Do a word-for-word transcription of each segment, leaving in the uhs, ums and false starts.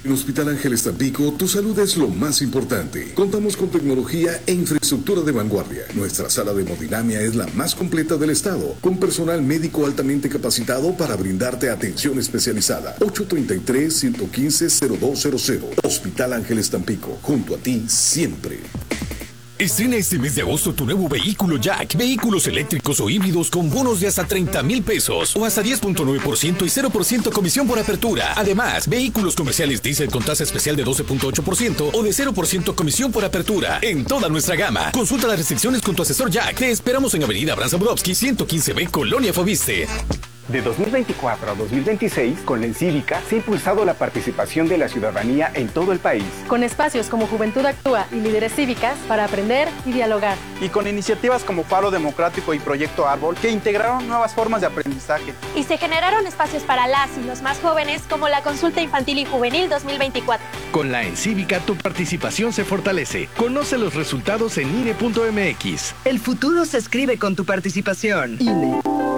En Hospital Ángeles Tampico, tu salud es lo más importante. Contamos con tecnología e infraestructura de vanguardia. Nuestra sala de hemodinamia es la más completa del estado, con personal médico altamente capacitado para brindarte atención especializada. ocho tres tres, uno uno cinco, cero dos cero cero. Hospital Ángeles Tampico, junto a ti siempre. Estrena este mes de agosto tu nuevo vehículo Jack. Vehículos eléctricos o híbridos con bonos de hasta treinta mil pesos o hasta diez punto nueve por ciento y cero por ciento comisión por apertura. Además, vehículos comerciales diésel con tasa especial de doce punto ocho por ciento o de cero por ciento comisión por apertura en toda nuestra gama. Consulta las restricciones con tu asesor Jack. Te esperamos en Avenida Abraham Zabrowski ciento quince B, Colonia Foviste. De dos mil veinticuatro a dos mil veintiséis, con la Encívica se ha impulsado la participación de la ciudadanía en todo el país. Con espacios como Juventud Actúa y Líderes Cívicas para aprender y dialogar. Y con iniciativas como Faro Democrático y Proyecto Árbol que integraron nuevas formas de aprendizaje. Y se generaron espacios para las y los más jóvenes como la Consulta Infantil y Juvenil dos mil veinticuatro. Con la Encívica tu participación se fortalece. Conoce los resultados en I N E punto M X. El futuro se escribe con tu participación. I N E.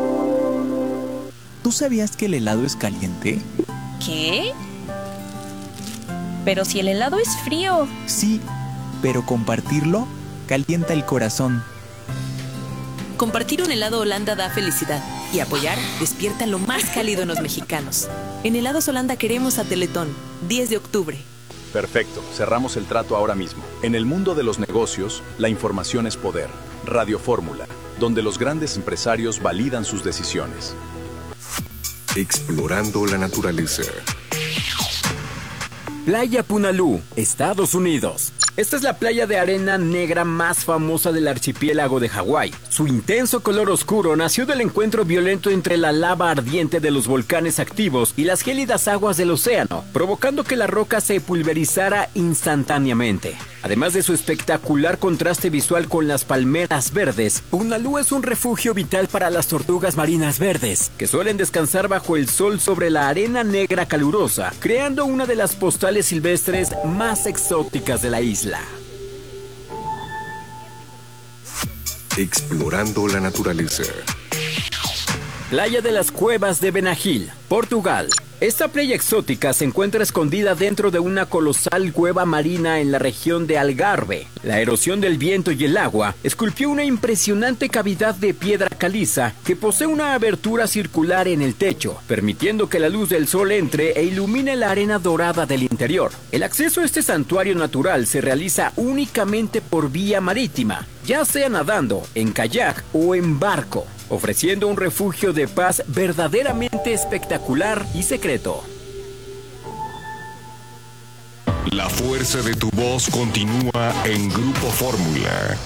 ¿Tú sabías que el helado es caliente? ¿Qué? Pero si el helado es frío. Sí, pero compartirlo calienta el corazón. Compartir un helado Holanda da felicidad y apoyar despierta lo más cálido en los mexicanos. En Helados Holanda queremos a Teletón, diez de octubre. Perfecto, cerramos el trato ahora mismo. En el mundo de los negocios, la información es poder. Radio Fórmula, donde los grandes empresarios validan sus decisiones. Explorando la naturaleza. Playa Punalú, Estados Unidos. Esta es la playa de arena negra más famosa del archipiélago de Hawái. Su intenso color oscuro nació del encuentro violento entre la lava ardiente de los volcanes activos y las gélidas aguas del océano, provocando que la roca se pulverizara instantáneamente. Además de su espectacular contraste visual con las palmeras verdes, Punalú es un refugio vital para las tortugas marinas verdes, que suelen descansar bajo el sol sobre la arena negra calurosa, creando una de las postales silvestres más exóticas de la isla. Explorando la naturaleza. Playa de las Cuevas de Benagil, Portugal. Esta playa exótica se encuentra escondida dentro de una colosal cueva marina en la región de Algarve. La erosión del viento y el agua esculpió una impresionante cavidad de piedra caliza que posee una abertura circular en el techo, permitiendo que la luz del sol entre e ilumine la arena dorada del interior. El acceso a este santuario natural se realiza únicamente por vía marítima, ya sea nadando, en kayak o en barco, ofreciendo un refugio de paz verdaderamente espectacular y secreto. La fuerza de tu voz continúa en Grupo Fórmula.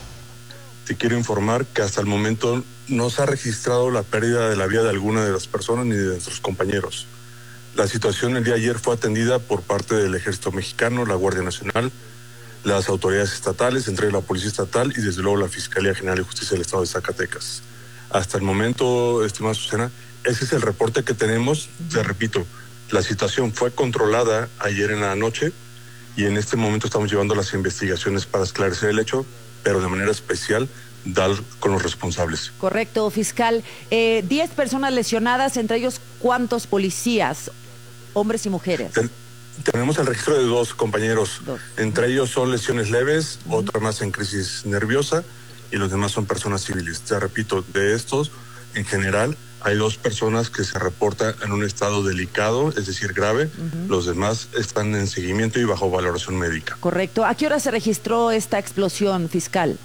Te quiero informar que hasta el momento no se ha registrado la pérdida de la vida de alguna de las personas ni de nuestros compañeros. La situación el día de ayer fue atendida por parte del Ejército Mexicano, la Guardia Nacional, las autoridades estatales, entre la Policía Estatal y desde luego la Fiscalía General de Justicia del Estado de Zacatecas. Hasta el momento, estimada Susana, ese es el reporte que tenemos. Te repito, la situación fue controlada ayer en la noche y en este momento estamos llevando las investigaciones para esclarecer el hecho, pero de manera especial dar con los responsables. Correcto, fiscal. Eh, diez personas lesionadas, entre ellos, ¿cuántos policías, hombres y mujeres? Ten, tenemos el registro de dos compañeros. Dos. Entre ellos son lesiones leves, uh-huh. otra más en crisis nerviosa y los demás son personas civiles. Te repito, de estos, en general, hay dos personas que se reportan en un estado delicado, es decir, grave. Uh-huh. Los demás están en seguimiento y bajo valoración médica. Correcto. ¿A qué hora se registró esta explosión, fiscal?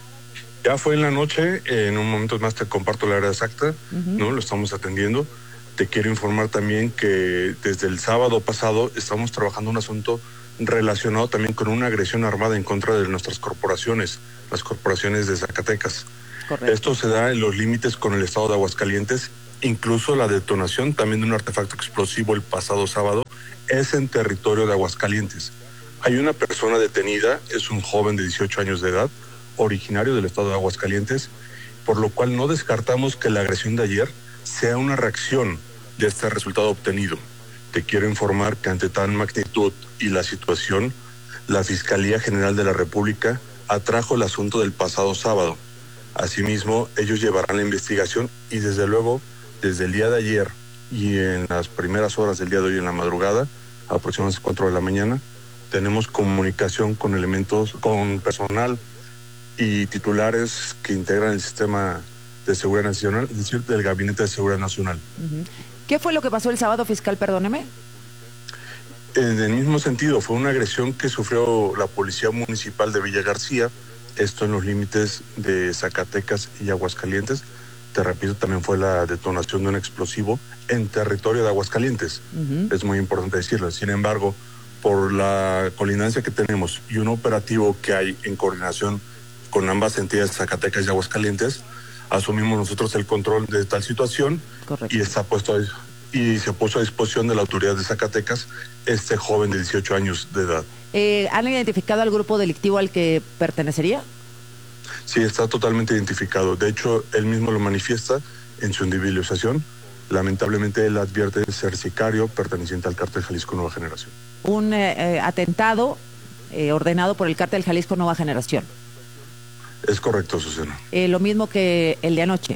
Ya fue en la noche, en un momento más te comparto la hora exacta, uh-huh. ¿no? Lo estamos atendiendo. Te quiero informar también que desde el sábado pasado estamos trabajando un asunto relacionado también con una agresión armada en contra de nuestras corporaciones, las corporaciones de Zacatecas. Correcto. Esto se da en los límites con el estado de Aguascalientes, incluso la detonación también de un artefacto explosivo el pasado sábado es en territorio de Aguascalientes. Hay una persona detenida, es un joven de dieciocho años de edad, originario del estado de Aguascalientes, por lo cual no descartamos que la agresión de ayer sea una reacción de este resultado obtenido. Te quiero informar que ante tal magnitud y la situación, la Fiscalía General de la República atrajo el asunto del pasado sábado. Asimismo, ellos llevarán la investigación y desde luego, desde el día de ayer y en las primeras horas del día de hoy en la madrugada, aproximadamente cuatro de la mañana. Tenemos comunicación con elementos, con personal y titulares que integran el sistema de seguridad nacional, es decir, del Gabinete de Seguridad Nacional. Uh-huh. ¿Qué fue lo que pasó el sábado, fiscal? Perdóneme. En el mismo sentido, fue una agresión que sufrió la Policía Municipal de Villa García, esto en los límites de Zacatecas y Aguascalientes. Te repito, también fue la detonación de un explosivo en territorio de Aguascalientes. Uh-huh. Es muy importante decirlo. Sin embargo, por la colindancia que tenemos y un operativo que hay en coordinación con ambas entidades, Zacatecas y Aguascalientes, asumimos nosotros el control de tal situación. Correcto. y está puesto a, y se puso a disposición de la autoridad de Zacatecas este joven de dieciocho años de edad. Eh, ¿Han identificado al grupo delictivo al que pertenecería? Sí, está totalmente identificado. De hecho, él mismo lo manifiesta en su individualización. Lamentablemente, él advierte de ser sicario perteneciente al Cártel Jalisco Nueva Generación. Un eh, eh, atentado eh, ordenado por el Cártel Jalisco Nueva Generación. Es correcto, Susana. Eh, lo mismo que el de anoche.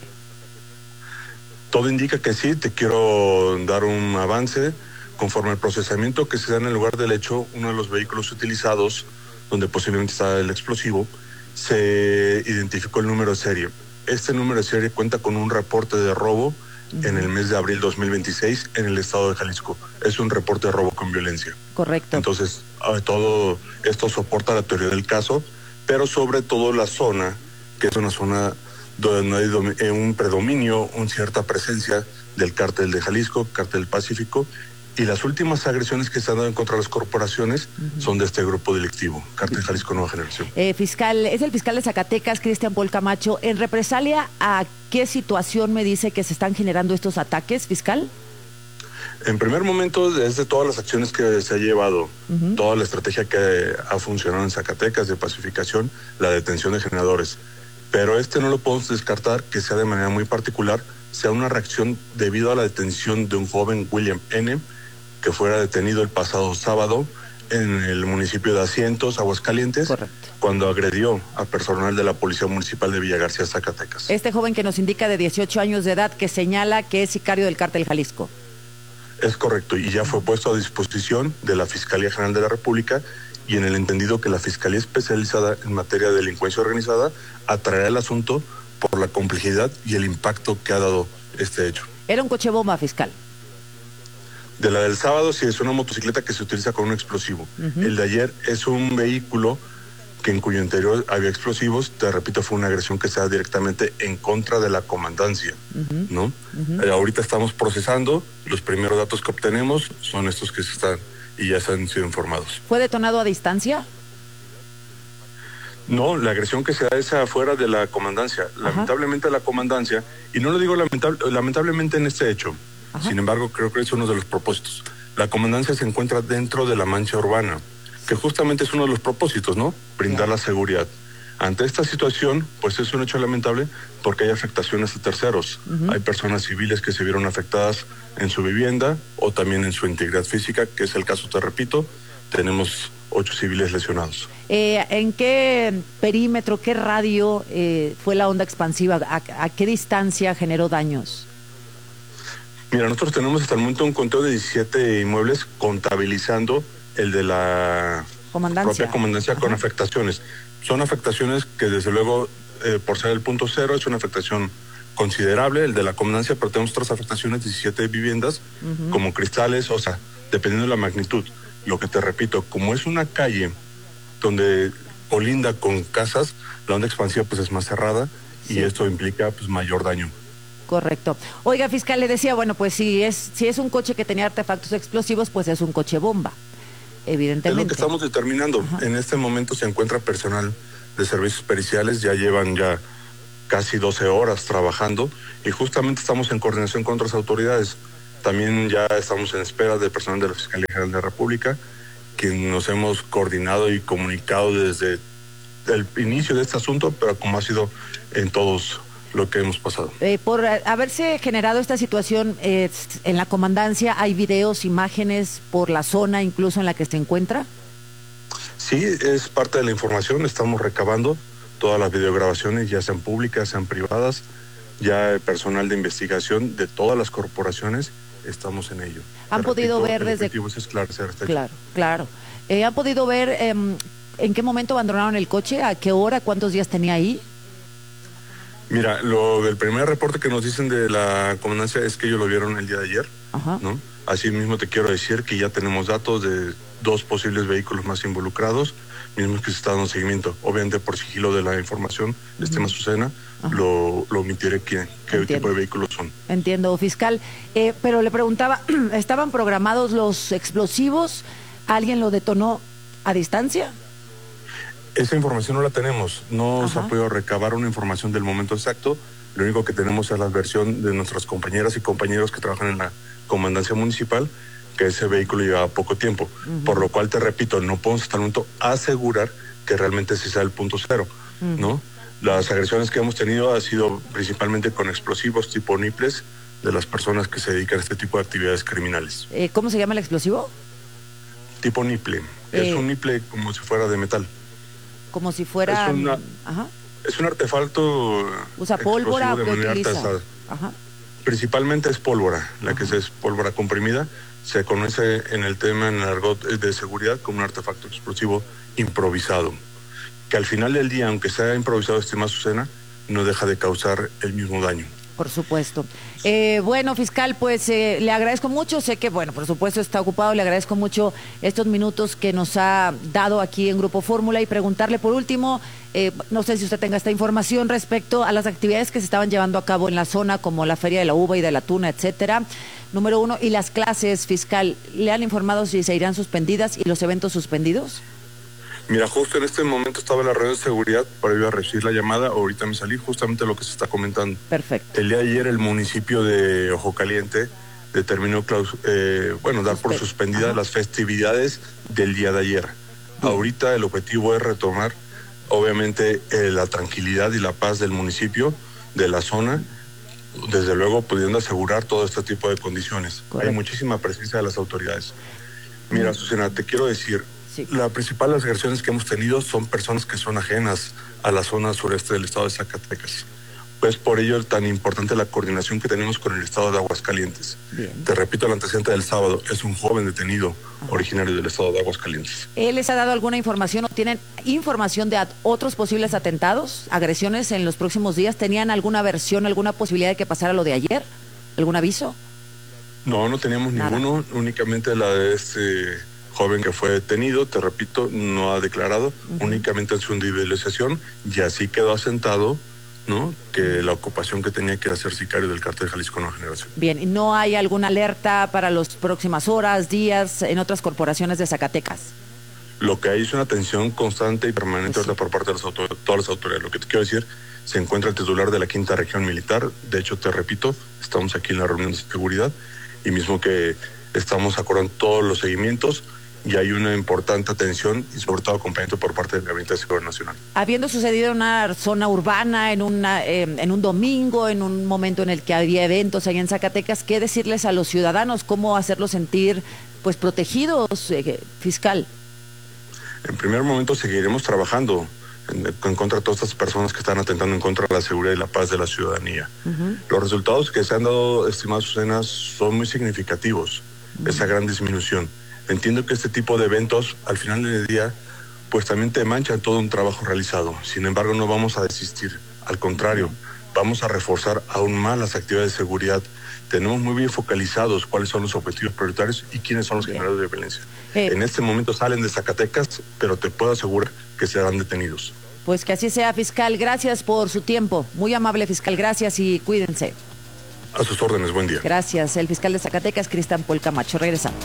Todo indica que sí. Te quiero dar un avance. Conforme al procesamiento que se da en el lugar del hecho, uno de los vehículos utilizados, donde posiblemente está el explosivo, se identificó el número de serie. Este número de serie cuenta con un reporte de robo uh-huh. en el mes de abril dos mil veintiséis en el estado de Jalisco. Es un reporte de robo con violencia. Correcto. Entonces, todo esto soporta la teoría del caso, pero sobre todo la zona, que es una zona donde hay domi- un predominio, una cierta presencia del Cártel de Jalisco, Cártel del Pacífico, y las últimas agresiones que se han dado en contra de las corporaciones uh-huh. son de este grupo delictivo, Cártel Jalisco Nueva Generación. Eh, fiscal, es el fiscal de Zacatecas, Cristian Paul Camacho. ¿En represalia a qué situación me dice que se están generando estos ataques, fiscal? En primer momento, desde todas las acciones que se ha llevado, uh-huh. toda la estrategia que ha funcionado en Zacatecas de pacificación, la detención de generadores. Pero este no lo podemos descartar que sea de manera muy particular, sea una reacción debido a la detención de un joven, William N., que fuera detenido el pasado sábado en el municipio de Asientos, Aguascalientes, Correcto. cuando agredió a personal de la Policía Municipal de Villa García, Zacatecas. Este joven que nos indica de dieciocho años de edad, que señala que es sicario del Cártel Jalisco. Es correcto, y ya fue puesto a disposición de la Fiscalía General de la República, y en el entendido que la Fiscalía Especializada en materia de delincuencia organizada atraerá el asunto por la complejidad y el impacto que ha dado este hecho. Era un coche bomba, fiscal. De la del sábado sí es una motocicleta que se utiliza con un explosivo. Uh-huh. El de ayer es un vehículo que en cuyo interior había explosivos. Te repito, fue una agresión que se da directamente en contra de la comandancia, uh-huh. ¿no? Uh-huh. Eh, ahorita estamos procesando, los primeros datos que obtenemos son estos que se están y ya se han sido informados. ¿Fue detonado a distancia? No, la agresión que se da es afuera de la comandancia. Ajá. Lamentablemente la comandancia, y no lo digo lamentable, lamentablemente en este hecho, Ajá. sin embargo creo que es uno de los propósitos. La comandancia se encuentra dentro de la mancha urbana, que justamente es uno de los propósitos, ¿no? Brindar la seguridad. Ante esta situación, pues es un hecho lamentable porque hay afectaciones a terceros. Uh-huh. Hay personas civiles que se vieron afectadas en su vivienda o también en su integridad física, que es el caso, te repito, tenemos ocho civiles lesionados. Eh, ¿En qué perímetro, qué radio eh, fue la onda expansiva? ¿A, a qué distancia generó daños? Mira, nosotros tenemos hasta el momento un conteo de diecisiete inmuebles, contabilizando el de la comandancia. propia comandancia Ajá. con afectaciones. Son afectaciones que desde luego, eh, por ser el punto cero, es una afectación considerable, el de la comandancia, pero tenemos otras afectaciones, diecisiete viviendas, uh-huh. como cristales, o sea, dependiendo de la magnitud. Lo que te repito, como es una calle donde colinda con casas, la onda expansiva pues es más cerrada sí. y esto implica pues mayor daño. Correcto. Oiga, fiscal, le decía, bueno, pues si es si es un coche que tenía artefactos explosivos, pues es un coche bomba, evidentemente. Es lo que estamos determinando. Ajá. En este momento se encuentra personal de servicios periciales, ya llevan ya casi doce horas trabajando y justamente estamos en coordinación con otras autoridades. También ya estamos en espera del personal de la Fiscalía General de la República, quien nos hemos coordinado y comunicado desde el inicio de este asunto, pero como ha sido en todos lo que hemos pasado. Eh, por haberse generado esta situación eh, en la comandancia, ¿hay videos, imágenes por la zona incluso en la que se encuentra? Sí, es parte de la información, estamos recabando todas las videograbaciones, ya sean públicas, sean privadas, ya el personal de investigación de todas las corporaciones estamos en ello. ¿Han Te podido repito, ver el desde...? objetivo es esclarecer esta Claro, claro. Eh, ¿Han podido ver eh, en qué momento abandonaron el coche? ¿A qué hora? ¿Cuántos días tenía ahí? Mira, lo del primer reporte que nos dicen de la comandancia es que ellos lo vieron el día de ayer, Ajá. ¿no? Así mismo te quiero decir que ya tenemos datos de dos posibles vehículos más involucrados, mismos que se está dando seguimiento. Obviamente por sigilo de la información, uh-huh. este Mazucena, lo, lo omitiré qué, qué tipo de vehículos son. Entiendo, fiscal. Eh, pero le preguntaba, ¿estaban programados los explosivos? ¿Alguien lo detonó a distancia? Esa información no la tenemos, no Ajá. se ha podido recabar una información del momento exacto. Lo único que tenemos es la versión de nuestras compañeras y compañeros que trabajan en la comandancia municipal, que ese vehículo llevaba poco tiempo. Uh-huh. Por lo cual, te repito, no podemos hasta el momento asegurar que realmente ese sea el punto cero, uh-huh. ¿no? Las agresiones que hemos tenido han sido principalmente con explosivos tipo niples de las personas que se dedican a este tipo de actividades criminales. Eh, ¿Cómo se llama el explosivo? Tipo niple. Eh, es un niple como si fuera de metal. Como si fuera... Es, una, Ajá. es un artefacto... ¿Usa pólvora o qué utiliza? Ajá. Principalmente es pólvora, la Ajá. que es pólvora comprimida. Se conoce en el tema, en el argot de seguridad, como un artefacto explosivo improvisado. Que al final del día, aunque sea improvisado este Mazucena, no deja de causar el mismo daño. Por supuesto. Eh, bueno, fiscal, pues eh, le agradezco mucho. Sé que, bueno, por supuesto está ocupado. Le agradezco mucho estos minutos que nos ha dado aquí en Grupo Fórmula y preguntarle por último, eh, no sé si usted tenga esta información respecto a las actividades que se estaban llevando a cabo en la zona, como la Feria de la Uva y de la Tuna, etcétera. Número uno, y las clases, fiscal, ¿le han informado si se irán suspendidas y los eventos suspendidos? Mira, justo en este momento estaba en la red de seguridad para ir a recibir la llamada, ahorita me salí, justamente lo que se está comentando. Perfecto. El día de ayer el municipio de Ojo Caliente determinó, claus eh, bueno, dar por suspendidas Ajá. las festividades del día de ayer. Sí. Ahorita el objetivo es retomar, obviamente, eh, la tranquilidad y la paz del municipio, de la zona, desde luego pudiendo asegurar todo este tipo de condiciones. Correcto. Hay muchísima presencia de las autoridades. Mira, Susana, te quiero decir, sí. las principales agresiones que hemos tenido son personas que son ajenas a la zona sureste del estado de Zacatecas. Pues por ello es tan importante la coordinación que tenemos con el estado de Aguascalientes. Bien. Te repito, el antecedente del sábado es un joven detenido Ajá. originario del estado de Aguascalientes. ¿Él les ha dado alguna información o tienen información de otros posibles atentados, agresiones en los próximos días? ¿Tenían alguna versión, alguna posibilidad de que pasara lo de ayer? ¿Algún aviso? No, no teníamos Nada. ninguno, únicamente la de este joven que fue detenido, te repito, no ha declarado, uh-huh. únicamente en su individualización, y así quedó asentado, ¿no? Que la ocupación que tenía que era ser sicario del Cártel Jalisco Nueva Generación. Bien, ¿y no hay alguna alerta para las próximas horas, días, en otras corporaciones de Zacatecas? Lo que hay es una atención constante y permanente sí. por parte de las autor- todas las autoridades. Lo que te quiero decir, se encuentra el titular de la Quinta Región Militar, de hecho, te repito, estamos aquí en la reunión de seguridad, y mismo que estamos acordando todos los seguimientos, y hay una importante atención y sobre todo acompañamiento por parte del Gabinete de Seguridad Nacional. Habiendo sucedido en una zona urbana, en una eh, en un domingo, en un momento en el que había eventos allá en Zacatecas, ¿qué decirles a los ciudadanos? ¿Cómo hacerlos sentir pues protegidos, eh, fiscal? En primer momento seguiremos trabajando en, en contra de todas estas personas que están atentando en contra de la seguridad y la paz de la ciudadanía. Uh-huh. Los resultados que se han dado, estimados Susana, son muy significativos, uh-huh. esa gran disminución. Entiendo que este tipo de eventos, al final del día, pues también te manchan todo un trabajo realizado. Sin embargo, no vamos a desistir. Al contrario, vamos a reforzar aún más las actividades de seguridad. Tenemos muy bien focalizados cuáles son los objetivos prioritarios y quiénes son los bien. generadores de violencia. Eh. En este momento salen de Zacatecas, pero te puedo asegurar que serán detenidos. Pues que así sea, fiscal. Gracias por su tiempo. Muy amable, fiscal. Gracias y cuídense. A sus órdenes. Buen día. Gracias. El fiscal de Zacatecas, Cristian Paul Camacho. Regresamos.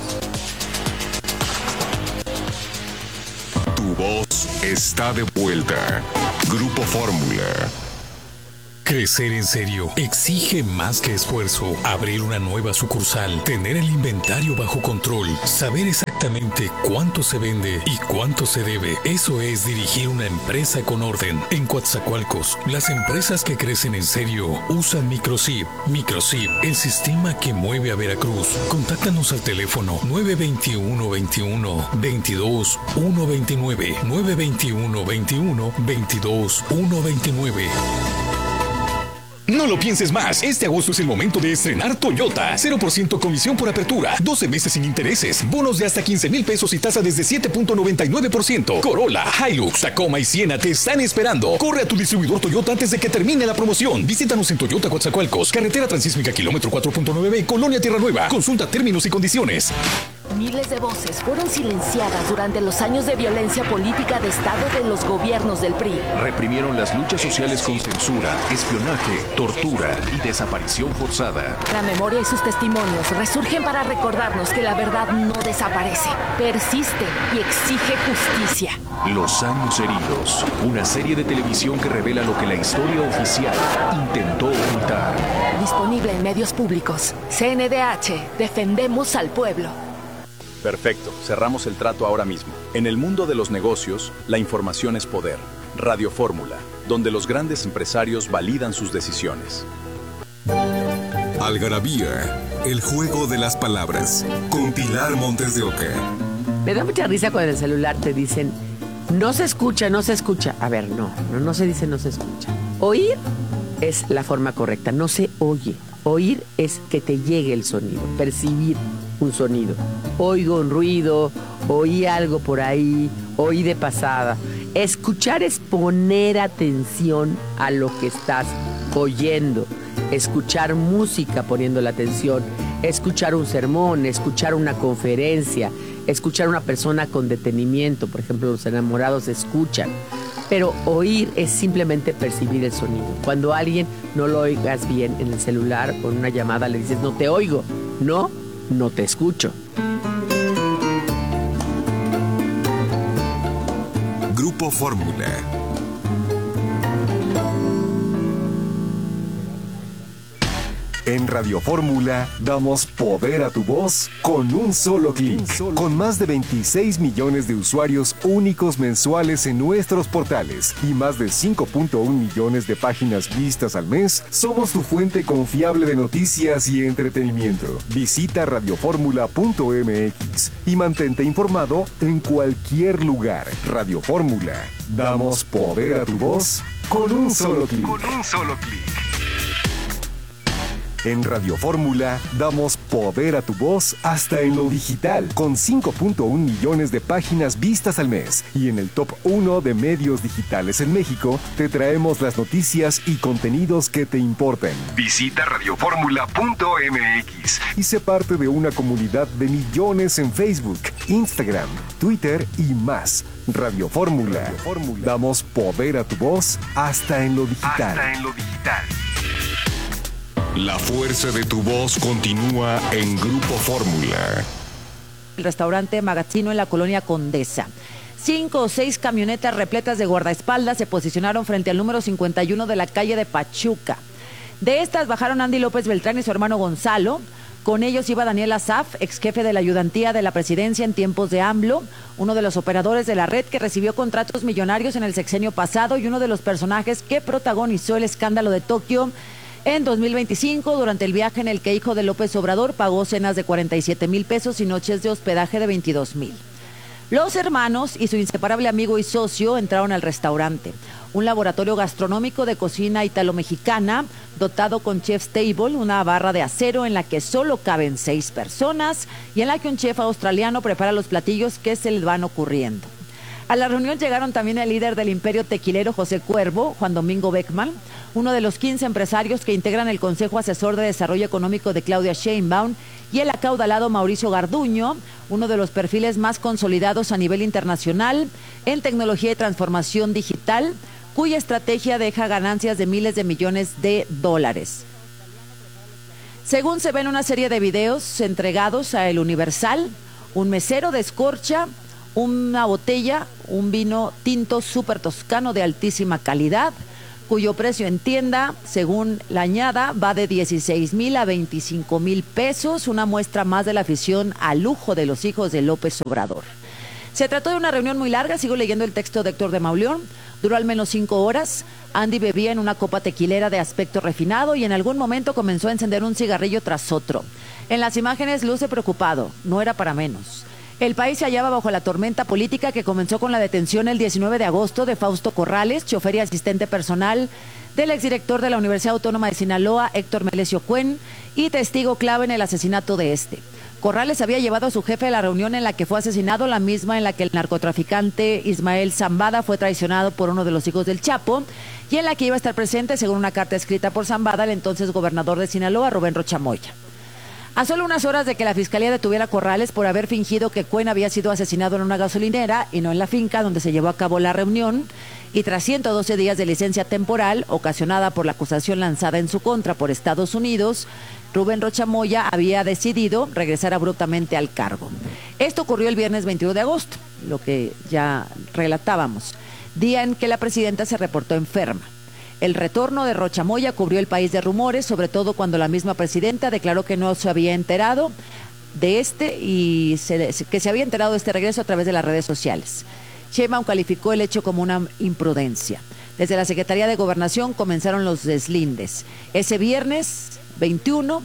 Tu voz está de vuelta. Grupo Fórmula. Crecer en serio exige más que esfuerzo. Abrir una nueva sucursal, tener el inventario bajo control, saber exactamente cuánto se vende y cuánto se debe. Eso es dirigir una empresa con orden. En Coatzacoalcos, las empresas que crecen en serio usan Microsip. Microsip, el sistema que mueve a Veracruz. Contáctanos al teléfono nueve veintiuno veintiuno veintidós ciento veintinueve, nueve veintiuno veintiuno veintidós ciento veintinueve. No lo pienses más. Este agosto es el momento de estrenar Toyota. cero por ciento comisión por apertura, doce meses sin intereses, bonos de hasta quince mil pesos y tasa desde siete punto noventa y nueve por ciento. Corolla, Hilux, Tacoma y Siena te están esperando. Corre a tu distribuidor Toyota antes de que termine la promoción. Visítanos en Toyota Coatzacoalcos, carretera transísmica kilómetro cuatro punto nueve, Colonia Tierra Nueva. Consulta términos y condiciones. Miles de voces fueron silenciadas durante los años de violencia política de Estado de los gobiernos del P R I. Reprimieron las luchas sociales con censura, espionaje, tortura y desaparición forzada. La memoria y sus testimonios resurgen para recordarnos que la verdad no desaparece, persiste y exige justicia. Los años heridos, una serie de televisión que revela lo que la historia oficial intentó ocultar. Disponible en medios públicos. C N D H, defendemos al pueblo. Perfecto, cerramos el trato ahora mismo. En el mundo de los negocios, la información es poder. Radio Fórmula, donde los grandes empresarios validan sus decisiones. Algarabía, el juego de las palabras, con Pilar Montes de Oca. Me da mucha risa cuando en el celular te dicen, no se escucha, no se escucha. A ver, no, no, no se dice no se escucha. Oír es la forma correcta, no se oye. Oír es que te llegue el sonido, percibir un sonido. Oigo un ruido, oí algo por ahí, oí de pasada. Escuchar es poner atención a lo que estás oyendo. Escuchar música poniendo la atención. Escuchar un sermón, escuchar una conferencia, escuchar a una persona con detenimiento. Por ejemplo, los enamorados escuchan. Pero oír es simplemente percibir el sonido. Cuando a alguien no lo oigas bien en el celular o en una llamada le dices, no te oigo. No, no te escucho. Grupo Fórmula. En Radio Fórmula damos poder a tu voz con un solo clic. Con más de veintiséis millones de usuarios únicos mensuales en nuestros portales y más de cinco punto uno millones de páginas vistas al mes, somos tu fuente confiable de noticias y entretenimiento. Visita radio fórmula punto m x y mantente informado en cualquier lugar. Radio Fórmula. Damos poder a tu voz con un solo clic. Con un solo clic. En Radio Fórmula damos poder a tu voz hasta en lo digital, con cinco punto uno millones de páginas vistas al mes. Y en el top uno de medios digitales en México, te traemos las noticias y contenidos que te importan. Visita radio fórmula punto m x y sé parte de una comunidad de millones en Facebook, Instagram, Twitter y más. Radio Fórmula. Damos poder a tu voz hasta en lo digital. Hasta en lo digital. La fuerza de tu voz continúa en Grupo Fórmula. El restaurante Magazzino en la colonia Condesa. Cinco o seis camionetas repletas de guardaespaldas se posicionaron frente al número cincuenta y uno de la calle de Pachuca. De estas bajaron Andy López Beltrán y su hermano Gonzalo. Con ellos iba Daniel Asaf, ex jefe de la ayudantía de la presidencia en tiempos de AMLO, uno de los operadores de la red que recibió contratos millonarios en el sexenio pasado y uno de los personajes que protagonizó el escándalo de Tokio en dos mil veinticinco, durante el viaje en el que hijo de López Obrador pagó cenas de cuarenta y siete mil pesos y noches de hospedaje de veintidós mil. Los hermanos y su inseparable amigo y socio entraron al restaurante, un laboratorio gastronómico de cocina italo-mexicana, dotado con chef's table, una barra de acero en la que solo caben seis personas y en la que un chef australiano prepara los platillos que se les van ocurriendo. A la reunión llegaron también el líder del imperio tequilero José Cuervo, Juan Domingo Beckman, uno de los quince empresarios que integran el Consejo Asesor de Desarrollo Económico de Claudia Sheinbaum, y el acaudalado Mauricio Garduño, uno de los perfiles más consolidados a nivel internacional en tecnología y transformación digital, cuya estrategia deja ganancias de miles de millones de dólares. Según se ve en una serie de videos entregados a El Universal, un mesero descorcha una botella, un vino tinto súper toscano de altísima calidad, cuyo precio en tienda, según la añada, va de dieciséis mil a veinticinco mil pesos, una muestra más de la afición al lujo de los hijos de López Obrador. Se trató de una reunión muy larga, sigo leyendo el texto de Héctor de Mauleón, duró al menos cinco horas. Andy bebía en una copa tequilera de aspecto refinado y en algún momento comenzó a encender un cigarrillo tras otro. En las imágenes luce preocupado, no era para menos. El país se hallaba bajo la tormenta política que comenzó con la detención el diecinueve de agosto de Fausto Corrales, chofer y asistente personal del exdirector de la Universidad Autónoma de Sinaloa, Héctor Melesio Cuen, y testigo clave en el asesinato de este. Corrales había llevado a su jefe a la reunión en la que fue asesinado, la misma en la que el narcotraficante Ismael Zambada fue traicionado por uno de los hijos del Chapo, y en la que iba a estar presente, según una carta escrita por Zambada, el entonces gobernador de Sinaloa, Rubén Rocha Moya. A solo unas horas de que la fiscalía detuviera a Corrales por haber fingido que Cuen había sido asesinado en una gasolinera y no en la finca donde se llevó a cabo la reunión, y tras ciento doce días de licencia temporal ocasionada por la acusación lanzada en su contra por Estados Unidos, Rubén Rocha Moya había decidido regresar abruptamente al cargo. Esto ocurrió el viernes veintiuno de agosto, lo que ya relatábamos, día en que la presidenta se reportó enferma. El retorno de Rocha Moya cubrió el país de rumores, sobre todo cuando la misma presidenta declaró que no se había enterado de este y se, que se había enterado de este regreso a través de las redes sociales. Sheinbaum calificó el hecho como una imprudencia. Desde la Secretaría de Gobernación comenzaron los deslindes. Ese viernes veintiuno,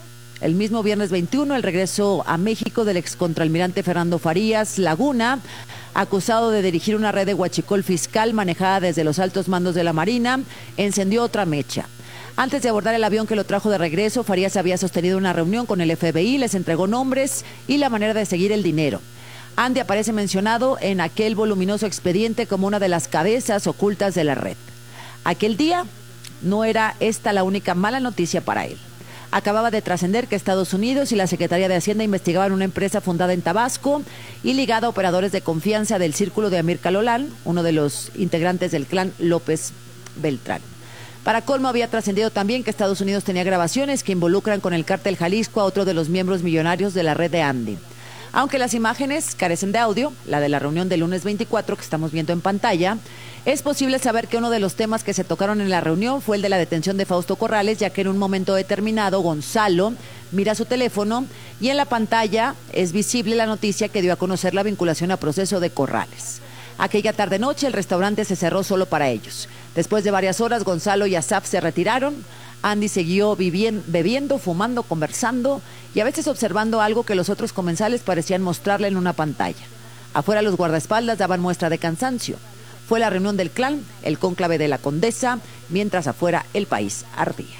el mismo viernes veintiuno, el regreso a México del excontralmirante Fernando Farías Laguna, acusado de dirigir una red de huachicol fiscal manejada desde los altos mandos de la Marina, encendió otra mecha. Antes de abordar el avión que lo trajo de regreso, Farías había sostenido una reunión con el F B I, les entregó nombres y la manera de seguir el dinero. Andy aparece mencionado en aquel voluminoso expediente como una de las cabezas ocultas de la red. Aquel día no era esta la única mala noticia para él. Acababa de trascender que Estados Unidos y la Secretaría de Hacienda investigaban una empresa fundada en Tabasco y ligada a operadores de confianza del círculo de Amir Calolán, uno de los integrantes del clan López Beltrán. Para colmo, había trascendido también que Estados Unidos tenía grabaciones que involucran con el cártel Jalisco a otro de los miembros millonarios de la red de Andy. Aunque las imágenes carecen de audio, la de la reunión del lunes veinticuatro que estamos viendo en pantalla, es posible saber que uno de los temas que se tocaron en la reunión fue el de la detención de Fausto Corrales, ya que en un momento determinado Gonzalo mira su teléfono y en la pantalla es visible la noticia que dio a conocer la vinculación a proceso de Corrales. Aquella tarde-noche el restaurante se cerró solo para ellos. Después de varias horas, Gonzalo y Asaf se retiraron. Andy siguió viviendo, bebiendo, fumando, conversando y a veces observando algo que los otros comensales parecían mostrarle en una pantalla. Afuera los guardaespaldas daban muestra de cansancio. Fue la reunión del clan, el cónclave de la Condesa, mientras afuera el país ardía.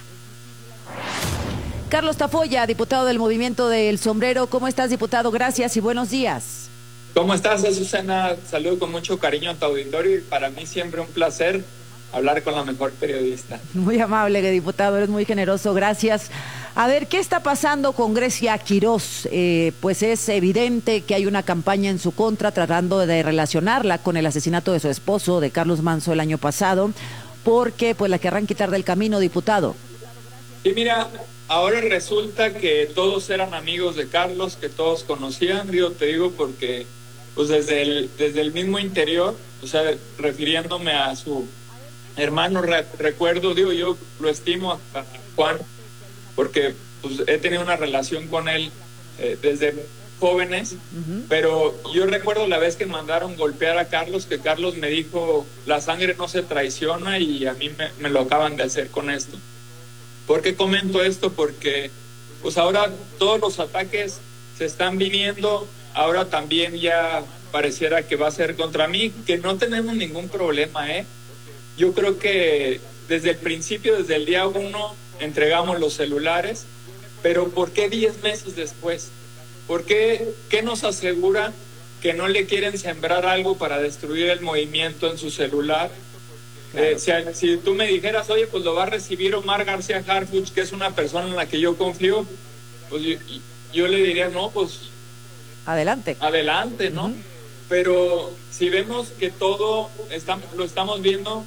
Carlos Tafoya, diputado del Movimiento del Sombrero. ¿Cómo estás, diputado? Gracias y buenos días. ¿Cómo estás, Azucena? Saludo con mucho cariño a tu auditorio y para mí siempre un placer hablar con la mejor periodista. Muy amable, diputado, eres muy generoso, gracias. A ver, ¿qué está pasando con Grecia Quirós? Eh, pues es evidente que hay una campaña en su contra tratando de relacionarla con el asesinato de su esposo, de Carlos Manso, el año pasado, porque pues la querrán quitar del camino, diputado. Y mira, ahora resulta que todos eran amigos de Carlos, que todos conocían, digo, te digo porque pues desde el, desde el mismo interior, o sea, refiriéndome a su hermano, re, recuerdo, digo, yo lo estimo a, a Juan, porque pues, he tenido una relación con él eh, desde jóvenes, uh-huh. Pero yo recuerdo la vez que mandaron golpear a Carlos, que Carlos me dijo, la sangre no se traiciona y a mí me, me lo acaban de hacer con esto. ¿Por qué comento esto? Porque pues ahora todos los ataques se están viniendo, ahora también ya pareciera que va a ser contra mí, que no tenemos ningún problema, ¿eh? Yo creo que desde el principio, desde el día uno, entregamos los celulares, pero ¿por qué diez meses después? ¿Por qué, qué nos asegura que no le quieren sembrar algo para destruir el movimiento en su celular? Claro. Eh, si, si tú me dijeras, oye, pues lo va a recibir Omar García Harfuch, que es una persona en la que yo confío, pues yo, yo le diría, no, pues... Adelante. Adelante, ¿no? Uh-huh. Pero si vemos que todo está, lo estamos viendo,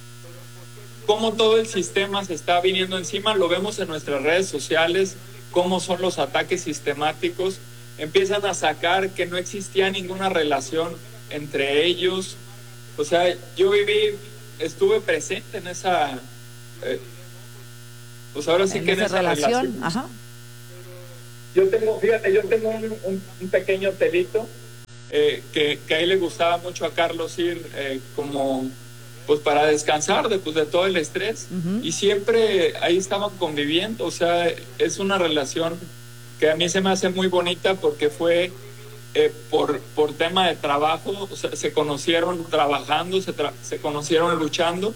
cómo todo el sistema se está viniendo encima, lo vemos en nuestras redes sociales, cómo son los ataques sistemáticos, empiezan a sacar que no existía ninguna relación entre ellos. O sea, yo viví, estuve presente en esa, eh, pues ahora sí en que en esa relación. relación. Ajá. Yo tengo, fíjate, yo tengo un, un, un pequeño telito eh, que, que a él le gustaba mucho a Carlos ir eh, como... pues para descansar de, pues, de todo el estrés, uh-huh. Y siempre ahí estaban conviviendo, o sea, es una relación que a mí se me hace muy bonita porque fue eh, por, por tema de trabajo, o sea, se conocieron trabajando, se, tra- se conocieron luchando,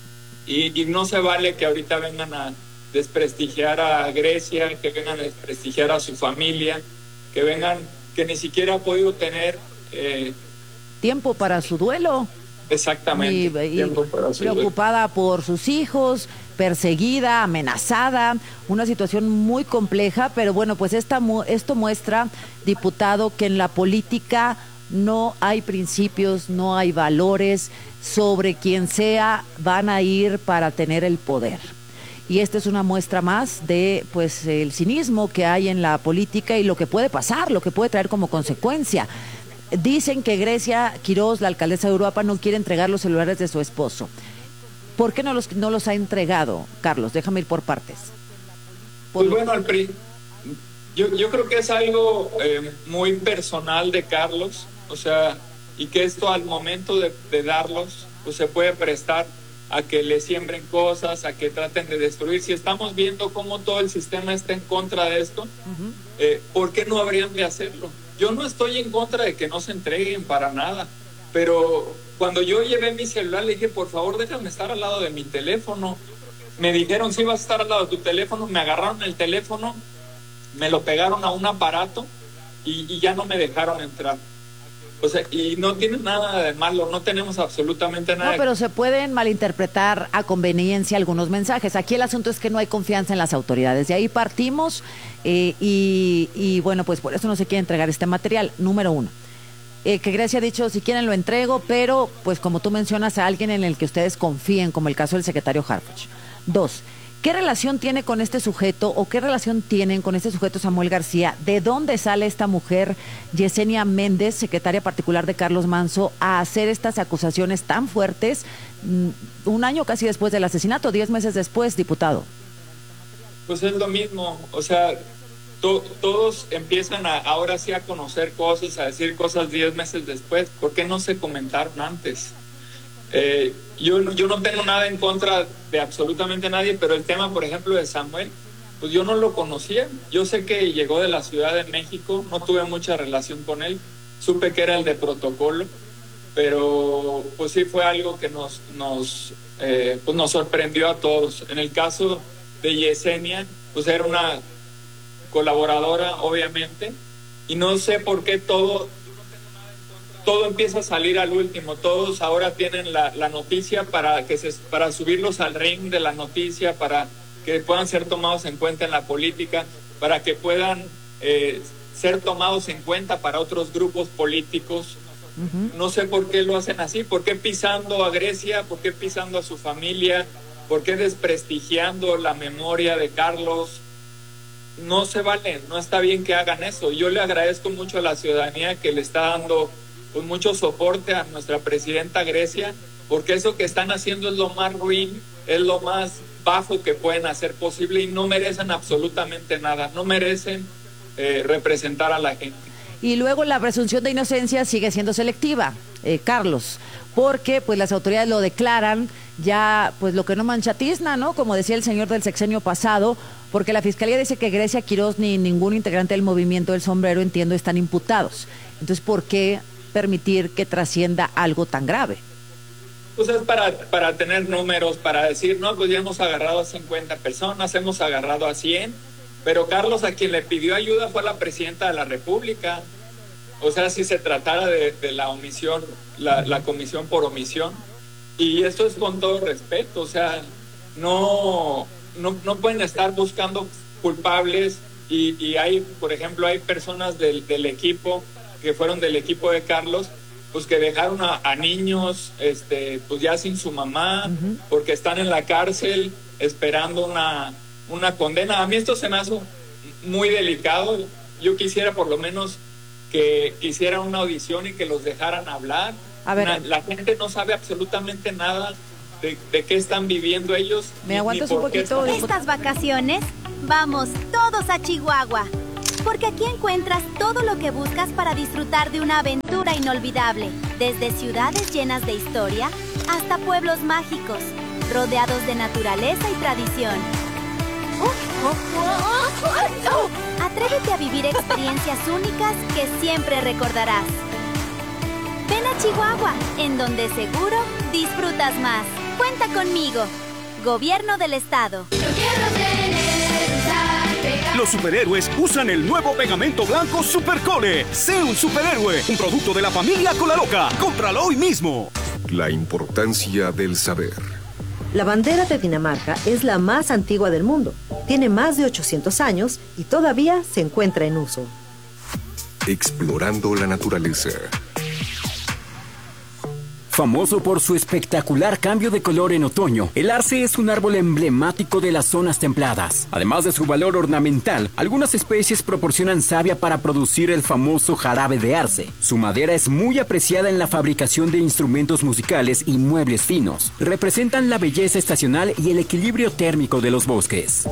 y, y no se vale que ahorita vengan a desprestigiar a Grecia, que vengan a desprestigiar a su familia, que vengan, que ni siquiera ha podido tener eh, tiempo para su duelo. Exactamente. Y, y preocupada por sus hijos, perseguida, amenazada, una situación muy compleja, pero bueno, pues esta, esto muestra, diputado, que en la política no hay principios, no hay valores, sobre quien sea van a ir para tener el poder. Y esta es una muestra más de pues el cinismo que hay en la política y lo que puede pasar, lo que puede traer como consecuencia. Dicen que Grecia Quiroz, la alcaldesa de Uruapan, no quiere entregar los celulares de su esposo. ¿Por qué no los, no los ha entregado, Carlos? Déjame ir por partes. Por... Pues bueno, al pri... yo, yo creo que es algo eh, muy personal de Carlos, o sea, y que esto al momento de, de darlos, pues se puede prestar a que le siembren cosas, a que traten de destruir. Si estamos viendo cómo todo el sistema está en contra de esto, uh-huh. eh, ¿por qué no habrían de hacerlo? Yo no estoy en contra de que no se entreguen para nada, pero cuando yo llevé mi celular le dije, por favor, déjame estar al lado de mi teléfono. Me dijeron, sí, vas a estar al lado de tu teléfono. Me agarraron el teléfono, me lo pegaron a un aparato y, y ya no me dejaron entrar. O sea, y no tiene nada de malo, no tenemos absolutamente nada. No, pero se pueden malinterpretar a conveniencia algunos mensajes. Aquí el asunto es que no hay confianza en las autoridades. De ahí partimos eh, y, y bueno, pues por eso no se quiere entregar este material. Número uno, eh, que Grecia ha dicho, si quieren lo entrego, pero pues como tú mencionas, a alguien en el que ustedes confíen, como el caso del secretario Harfuch. Dos, ¿qué relación tiene con este sujeto o qué relación tienen con este sujeto Samuel García? ¿De dónde sale esta mujer, Yesenia Méndez, secretaria particular de Carlos Manzo, a hacer estas acusaciones tan fuertes un año casi después del asesinato, diez meses después, diputado? Pues es lo mismo, o sea, to- todos empiezan a, ahora sí a conocer cosas, a decir cosas diez meses después. ¿Por qué no se comentaron antes? Eh, yo, yo no tengo nada en contra de absolutamente nadie, pero el tema, por ejemplo, de Samuel, pues yo no lo conocía. Yo sé que llegó de la Ciudad de México, no tuve mucha relación con él, supe que era el de protocolo, pero pues sí fue algo que nos, nos, eh, pues nos sorprendió a todos. En el caso de Yesenia, pues era una colaboradora, obviamente, y no sé por qué todo... todo empieza a salir al último. Todos ahora tienen la, la noticia para que se, para subirlos al ring de la noticia, para que puedan ser tomados en cuenta en la política, para que puedan eh, ser tomados en cuenta para otros grupos políticos. Uh-huh. No sé por qué lo hacen así, por qué pisando a Grecia, por qué pisando a su familia, por qué desprestigiando la memoria de Carlos. No se vale, no está bien que hagan eso. Yo le agradezco mucho a la ciudadanía que le está dando con mucho soporte a nuestra presidenta Grecia, porque eso que están haciendo es lo más ruin, es lo más bajo que pueden hacer posible y no merecen absolutamente nada, no merecen eh, representar a la gente. Y luego la presunción de inocencia sigue siendo selectiva, eh, Carlos, porque pues las autoridades lo declaran ya, pues lo que no mancha tizna, ¿no? Como decía el señor del sexenio pasado, porque la Fiscalía dice que Grecia Quiroz ni ningún integrante del movimiento del sombrero, entiendo, están imputados. Entonces, ¿por qué permitir que trascienda algo tan grave? Pues es para, para tener números, para decir, no, pues ya hemos agarrado a cincuenta personas, hemos agarrado a cien, pero Carlos, a quien le pidió ayuda fue la presidenta de la República. O sea, si se tratara de, de la omisión, la, la comisión por omisión, y esto es con todo respeto, o sea, no, no, no pueden estar buscando culpables, y, y hay, por ejemplo, hay personas del, del equipo que fueron del equipo de Carlos, pues que dejaron a, a niños, este, pues ya sin su mamá, uh-huh. porque están en la cárcel esperando una, una condena. A mí esto se me hace muy delicado. Yo quisiera por lo menos que hiciera una audición y que los dejaran hablar. A ver, una, la gente no sabe absolutamente nada de, de qué están viviendo ellos. ¿Me aguantas un poquito? Estas vacaciones, vamos todos a Chihuahua. Porque aquí encuentras todo lo que buscas para disfrutar de una aventura inolvidable. Desde ciudades llenas de historia hasta pueblos mágicos, rodeados de naturaleza y tradición. Atrévete a vivir experiencias únicas que siempre recordarás. Ven a Chihuahua, en donde seguro disfrutas más. Cuenta conmigo. Gobierno del Estado. Yo quiero tener un Sal Pega. Los superhéroes usan el nuevo pegamento blanco Supercole. Sé un superhéroe, un producto de la familia Colaloca. Cómpralo hoy mismo. La importancia del saber. La bandera de Dinamarca es la más antigua del mundo. Tiene más de ochocientos años y todavía se encuentra en uso. Explorando la naturaleza. Famoso por su espectacular cambio de color en otoño, el arce es un árbol emblemático de las zonas templadas. Además de su valor ornamental, algunas especies proporcionan savia para producir el famoso jarabe de arce. Su madera es muy apreciada en la fabricación de instrumentos musicales y muebles finos. Representan la belleza estacional y el equilibrio térmico de los bosques.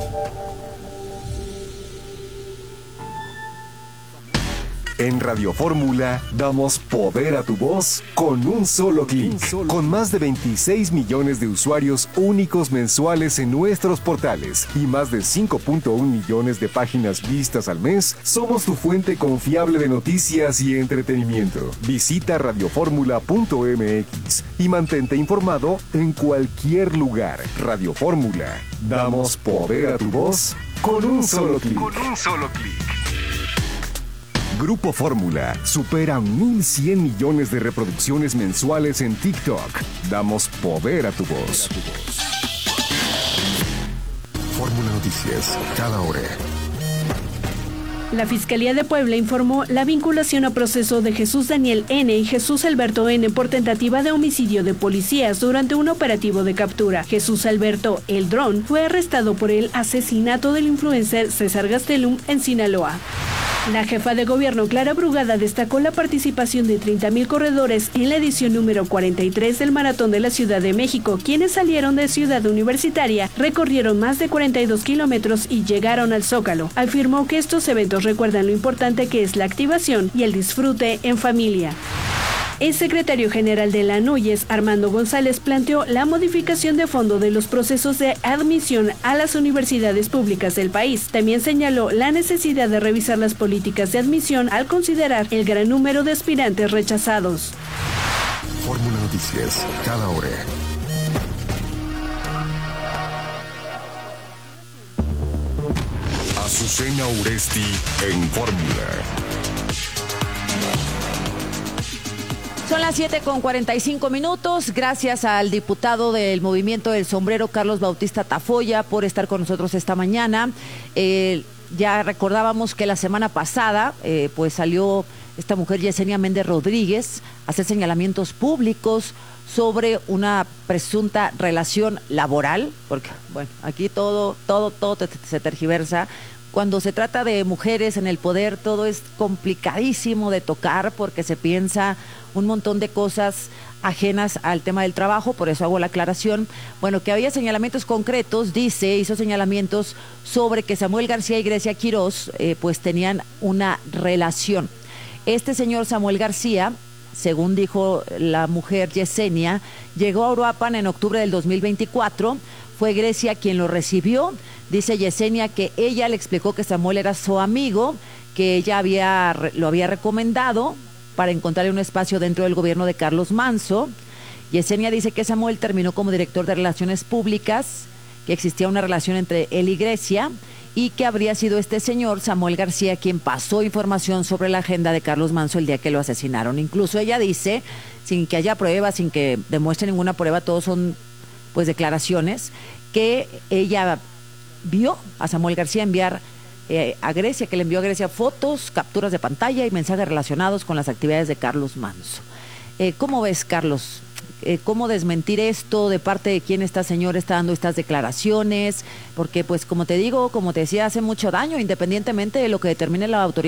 En Radio Fórmula damos poder a tu voz con un solo clic. Con más de veintiséis millones de usuarios únicos mensuales en nuestros portales y más de cinco punto uno millones de páginas vistas al mes, somos tu fuente confiable de noticias y entretenimiento. Visita radioformula punto m x y mantente informado en cualquier lugar. Radio Fórmula. Damos poder a tu voz con un solo clic. Con un solo clic. Grupo Fórmula supera mil cien millones de reproducciones mensuales en TikTok. Damos poder a tu voz. Fórmula Noticias, cada hora. La Fiscalía de Puebla informó la vinculación a proceso de Jesús Daniel N. y Jesús Alberto N. por tentativa de homicidio de policías durante un operativo de captura. Jesús Alberto, el Dron, fue arrestado por el asesinato del influencer César Gastelum en Sinaloa. La jefa de gobierno Clara Brugada destacó la participación de treinta mil corredores en la edición número cuarenta y tres del Maratón de la Ciudad de México, quienes salieron de Ciudad Universitaria, recorrieron más de cuarenta y dos kilómetros y llegaron al Zócalo. Afirmó que estos eventos recuerdan lo importante que es la activación y el disfrute en familia. El secretario general de la NUYES, Armando González, planteó la modificación de fondo de los procesos de admisión a las universidades públicas del país. También señaló la necesidad de revisar las políticas de admisión al considerar el gran número de aspirantes rechazados. Fórmula Noticias, cada hora. Azucena Uresti en Fórmula. Son las siete con cuarenta y cinco minutos. Gracias al diputado del Movimiento del Sombrero, Carlos Bautista Tafoya, por estar con nosotros esta mañana. Eh, ya recordábamos que la semana pasada eh, pues salió esta mujer, Yesenia Méndez Rodríguez, a hacer señalamientos públicos sobre una presunta relación laboral, porque, bueno, aquí todo, todo, todo se tergiversa. Cuando se trata de mujeres en el poder, todo es complicadísimo de tocar porque se piensa un montón de cosas ajenas al tema del trabajo, por eso hago la aclaración. Bueno, que había señalamientos concretos, dice, hizo señalamientos sobre que Samuel García y Grecia Quirós eh, pues tenían una relación. Este señor Samuel García, según dijo la mujer Yesenia, llegó a Uruapan en octubre del dos mil veinticuatro, fue Grecia quien lo recibió. Dice Yesenia que ella le explicó que Samuel era su amigo, que ella había lo había recomendado para encontrarle un espacio dentro del gobierno de Carlos Manzo. Yesenia dice que Samuel terminó como director de Relaciones Públicas, que existía una relación entre él y Grecia, y que habría sido este señor, Samuel García, quien pasó información sobre la agenda de Carlos Manzo el día que lo asesinaron. Incluso ella dice, sin que haya pruebas, sin que demuestre ninguna prueba, todos son pues declaraciones, que ella vio a Samuel García enviar eh, a Grecia, que le envió a Grecia fotos, capturas de pantalla y mensajes relacionados con las actividades de Carlos Manzo. Eh, ¿Cómo ves, Carlos? Eh, ¿Cómo desmentir esto? ¿De parte de quién esta señora está dando estas declaraciones? Porque, pues, como te digo, como te decía, hace mucho daño, independientemente de lo que determine la autoridad